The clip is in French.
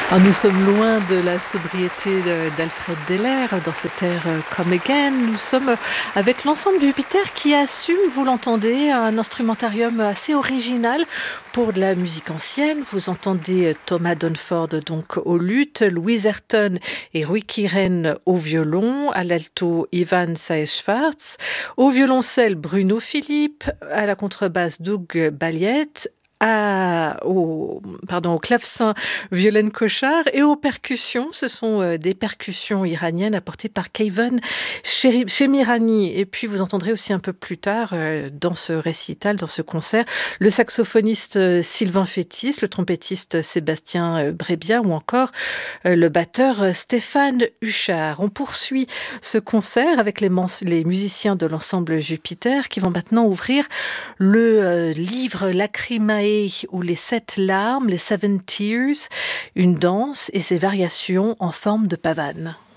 Alors, nous sommes loin de la sobriété d'Alfred Deller dans cet air Come Again. Nous sommes avec l'ensemble du Jupiter qui assume, vous l'entendez, un instrumentarium assez original pour de la musique ancienne. Vous entendez Thomas Dunford donc au luth, Louise Ayrton et Ricky Wren au violon, à l'alto Ivan Saez-Schwarz, au violoncelle Bruno Philippe, à la contrebasse Doug Balliet, au clavecin Violaine Cochard et aux percussions, ce sont des percussions iraniennes apportées par Keivan Shemirani. Et puis vous entendrez aussi un peu plus tard dans ce récital, dans ce concert, le saxophoniste Sylvain Fétis, le trompettiste Sébastien Brébia ou encore le batteur Stéphane Huchard. On poursuit ce concert avec les musiciens de l'ensemble Jupiter qui vont maintenant ouvrir le livre Lacrimae ou les 7 larmes, les Seven Tears, une danse et ses variations en forme de pavane.